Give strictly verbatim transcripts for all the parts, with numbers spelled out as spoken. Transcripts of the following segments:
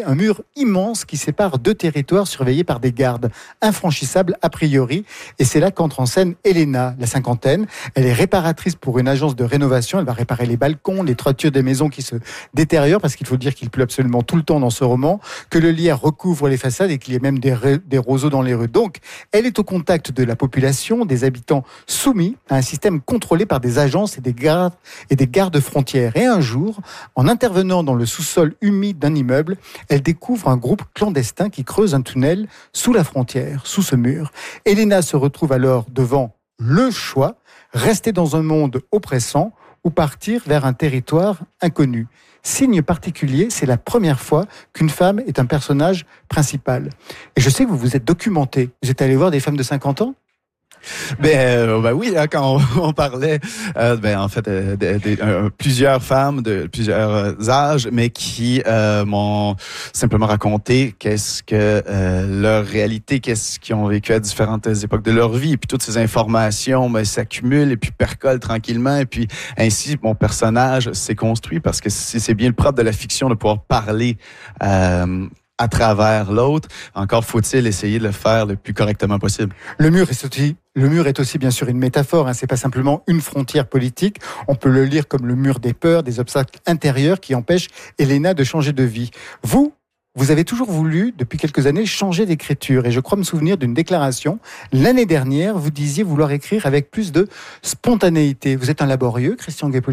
un mur immense qui sépare deux territoires surveillés par des gardes, infranchissables a priori. Et c'est là qu'entre en scène Elena, la cinquantaine. Elle est réparatrice pour une agence de rénovation. Elle va réparer les balcons, les toitures des maisons qui se détériorent, parce qu'il faut dire qu'il pleut absolument tout le temps dans ce roman, que le lierre recouvre les façades et qu'il y a même des, re- des roseaux dans les rues. Donc, elle est au contact de la population, des habitants soumis à un système contrôlé par des agences et des gardes et des gardes frontières. Et un jour, en intervenant dans le sous-sol humide d'un immeuble, elle découvre un groupe clandestin qui creuse un tunnel sous la frontière, sous ce mur. Elena se retrouve alors devant le choix, rester dans un monde oppressant ou partir vers un territoire inconnu. Signe particulier, c'est la première fois qu'une femme est un personnage principal. Et je sais que vous vous êtes documenté. Vous êtes allé voir des femmes de cinquante ans ? Ben, euh, ben oui, hein, quand on, on parlait, euh, ben en fait, euh, de, de, euh, plusieurs femmes de plusieurs âges, mais qui euh, m'ont simplement raconté qu'est-ce que euh, leur réalité, qu'est-ce qu'ils ont vécu à différentes époques de leur vie, et puis toutes ces informations, ben, s'accumulent et puis percolent tranquillement, et puis ainsi mon personnage s'est construit, parce que c'est, c'est bien le propre de la fiction de pouvoir parler Euh, à travers l'autre. Encore faut-il essayer de le faire le plus correctement possible. Le mur est aussi, le mur est aussi bien sûr une métaphore. Hein, c'est pas simplement une frontière politique. On peut le lire comme le mur des peurs, des obstacles intérieurs qui empêchent Elena de changer de vie. Vous, vous avez toujours voulu, depuis quelques années, changer d'écriture. Et je crois me souvenir d'une déclaration. L'année dernière, vous disiez vouloir écrire avec plus de spontanéité. Vous êtes un laborieux, Christian Gay-Poliquin ?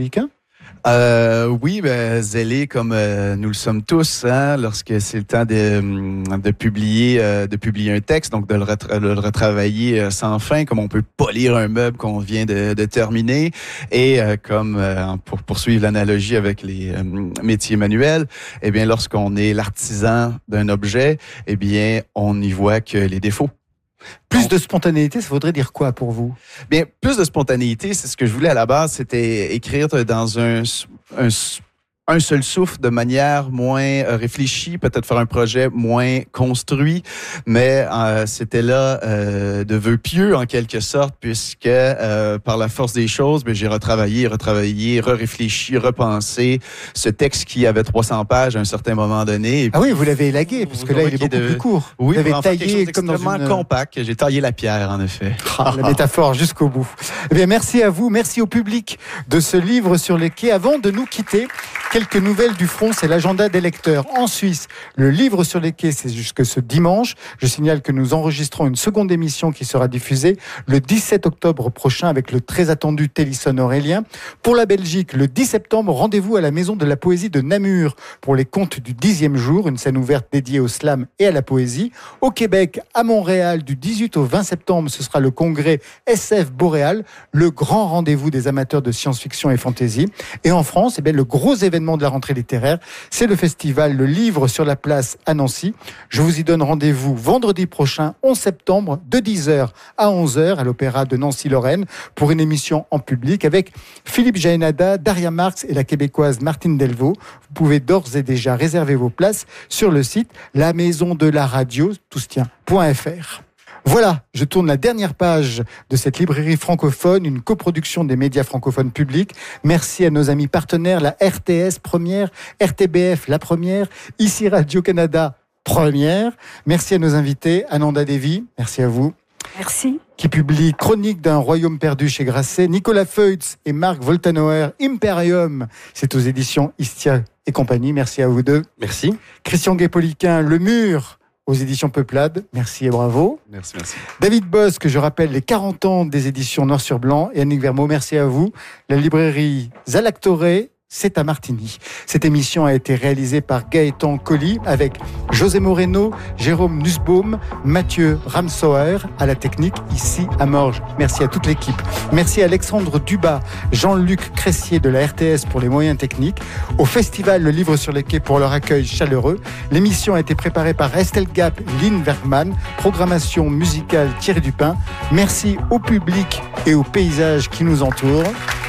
Euh, oui, ben, zélé comme euh, nous le sommes tous, hein, lorsque c'est le temps de, de publier, euh, de publier un texte, donc de le, retra- de le retravailler euh, sans fin, comme on peut polir un meuble qu'on vient de, de terminer, et euh, comme euh, pour poursuivre l'analogie avec les euh, métiers manuels, eh bien, lorsqu'on est l'artisan d'un objet, eh bien, on n'y voit que les défauts. Plus de spontanéité, ça voudrait dire quoi pour vous? Bien, plus de spontanéité, c'est ce que je voulais à la base, c'était écrire dans un, un, un seul souffle, de manière moins réfléchie, peut-être faire un projet moins construit, mais euh, c'était là euh, de vœux pieux en quelque sorte, puisque euh, par la force des choses, bien, j'ai retravaillé, retravaillé, re-réfléchi, repensé ce texte qui avait trois cents pages à un certain moment donné. Et ah oui, vous l'avez élagué, parce que là, il est beaucoup de... plus court. Oui, vous l'avez taillé comme dans une... compact. J'ai taillé la pierre, en effet. Ah, la métaphore jusqu'au bout. Eh bien, merci à vous, merci au public de ce livre sur les quais. Avant de nous quitter, quelques nouvelles du front, c'est l'agenda des lecteurs. En Suisse, le livre sur les quais, c'est jusque ce dimanche. Je signale que nous enregistrons une seconde émission qui sera diffusée le dix-sept octobre prochain avec le très attendu Télisson Aurélien. Pour la Belgique, le dix septembre, rendez-vous à la Maison de la Poésie de Namur pour les contes du dixième jour, une scène ouverte dédiée au slam et à la poésie. Au Québec, à Montréal, du dix-huit au vingt septembre, ce sera le congrès S F Boréal, le grand rendez-vous des amateurs de science-fiction et fantasy. Et en France, eh bien, le gros événement de la rentrée littéraire, c'est le festival Le Livre sur la Place à Nancy. Je vous y donne rendez-vous vendredi prochain, onze septembre, de dix heures à onze heures, à l'Opéra de Nancy-Lorraine, pour une émission en public avec Philippe Jaénada, Daria Marx et la québécoise Martine Delvaux. Vous pouvez d'ores et déjà réserver vos places sur le site la maison de la radio, tout se tient, .fr. Voilà, je tourne la dernière page de cette librairie francophone, une coproduction des médias francophones publics. Merci à nos amis partenaires, la R T S première, R T B F la première, ici Radio-Canada première. Merci à nos invités, Ananda Devi, merci à vous. Merci. Qui publie Chronique d'un royaume perdu chez Grasset, Nicolas Feutz et Marc Woltenauer, Imperium, c'est aux éditions Istia et compagnie. Merci à vous deux. Merci. Christian Gay-Poliquin, Le Mur, aux éditions Peuplade. Merci et bravo. Merci, merci. David Bosque, je rappelle les quarante ans des éditions Noir sur Blanc. Et Annick Vermeau, merci à vous. La librairie Zalactoré, c'est à Martigny. Cette émission a été réalisée par Gaëtan Colli avec José Moreno, Jérôme Nussbaum, Mathieu Ramsauer à la technique ici à Morges. Merci à toute l'équipe. Merci à Alexandre Dubas, Jean-Luc Cressier de la R T S pour les moyens techniques, au festival Le Livre sur les quais pour leur accueil chaleureux. L'émission a été préparée par Estelle Gap et Lynn Bergman, programmation musicale Thierry Dupin. Merci au public et au paysage qui nous entourent.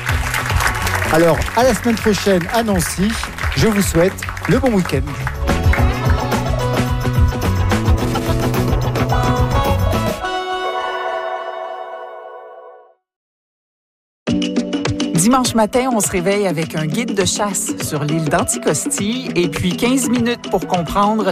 Alors, à la semaine prochaine à Nancy, je vous souhaite le bon week-end. Dimanche matin, on se réveille avec un guide de chasse sur l'île d'Anticosti et puis quinze minutes pour comprendre